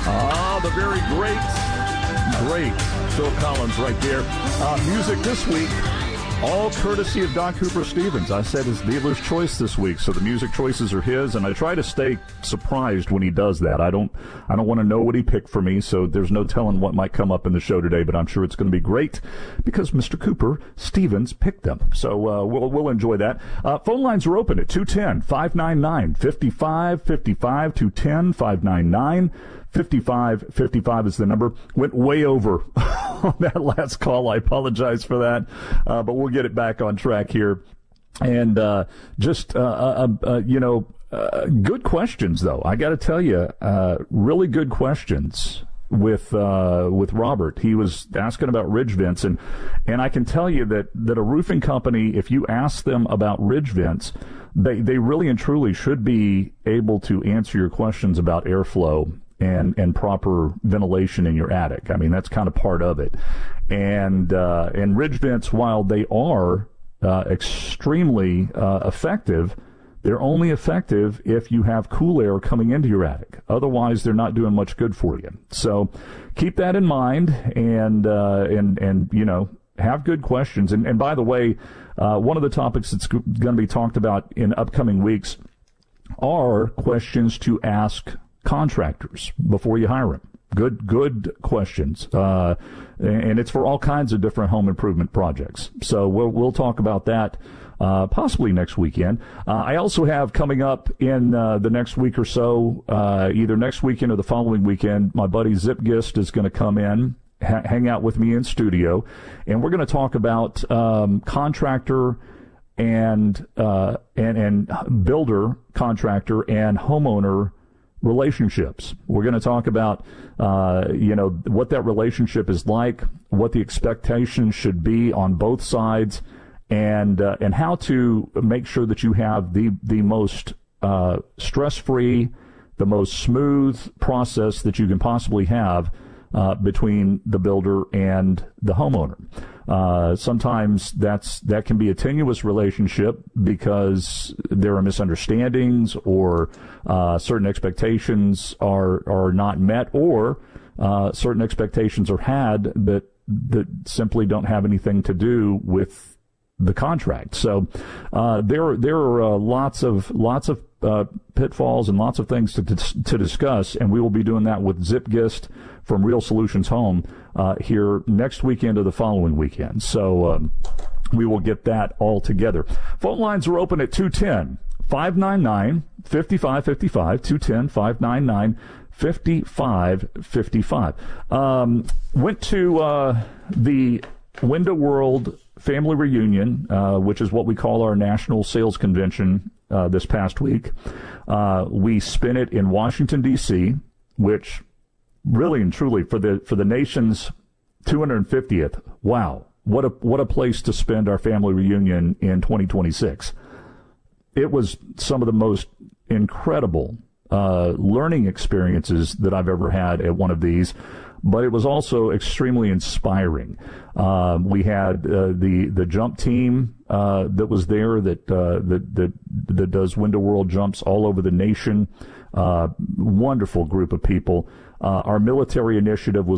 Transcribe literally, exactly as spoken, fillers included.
Ah, the very great, great Phil Collins right there. Uh, music this week, all courtesy of Doc Cooper Stevens. I said his dealer's choice this week, so the music choices are his, and I try to stay surprised when he does that. I don't I don't want to know what he picked for me, so there's no telling what might come up in the show today, but I'm sure it's going to be great because Mister Cooper Stevens picked them. So uh, we'll we'll enjoy that. Uh, phone lines are open at two one zero, five nine nine, five five five five, two one zero, five nine nine, fifty-five fifty-five is the number. Went way over on that last call. I apologize for that, uh, but we'll get it back on track here. And uh, just, uh, uh, uh, you know, uh, good questions, though. I got to tell you, uh, really good questions with uh, with Robert. He was asking about ridge vents, and, and I can tell you that, that a roofing company, if you ask them about ridge vents, they, they really and truly should be able to answer your questions about airflow and and proper ventilation in your attic. I mean, that's kind of part of it. And uh, and ridge vents, while they are uh, extremely uh, effective, they're only effective if you have cool air coming into your attic. Otherwise, they're not doing much good for you. So keep that in mind, and uh, and and you know, have good questions. And and by the way, uh, one of the topics that's going to be talked about in upcoming weeks are questions to ask contractors before you hire them. Good, good questions, uh, and it's for all kinds of different home improvement projects. So we'll we'll talk about that uh, possibly next weekend. Uh, I also have coming up in uh, the next week or so, uh, either next weekend or the following weekend, my buddy Zip Gist is going to come in, ha- hang out with me in studio, and we're going to talk about um, contractor and uh, and and builder, contractor, and homeowner relationships. We're going to talk about, uh, you know, what that relationship is like, what the expectations should be on both sides, and uh, and how to make sure that you have the the most uh, stress-free, the most smooth process that you can possibly have uh, between the builder and the homeowner. Uh, sometimes that's that can be a tenuous relationship because there are misunderstandings, or uh, certain expectations are are not met, or uh, certain expectations are had that that simply don't have anything to do with the contract. So uh, there there are uh, lots of lots of uh, pitfalls and lots of things to to discuss, and we will be doing that with Zip Gist from Real Solutions Home uh, here next weekend or the following weekend. So um, we will get that all together. Phone lines are open at two one zero, five nine nine, five five five five, two one zero, five nine nine, five five five five. Um, went to uh, the Window World Family Reunion, uh, which is what we call our National Sales Convention uh, this past week. Uh, we spent it in Washington, D C, which really and truly, for the for the nation's two hundred fiftieth, wow, what a what a place to spend our family reunion in twenty twenty-six. It was some of the most incredible uh, learning experiences that I've ever had at one of these, but it was also extremely inspiring. Um, we had uh, the the jump team uh, that was there that uh, that that that does Window World jumps all over the nation. Uh, wonderful group of people. Uh, our military initiative was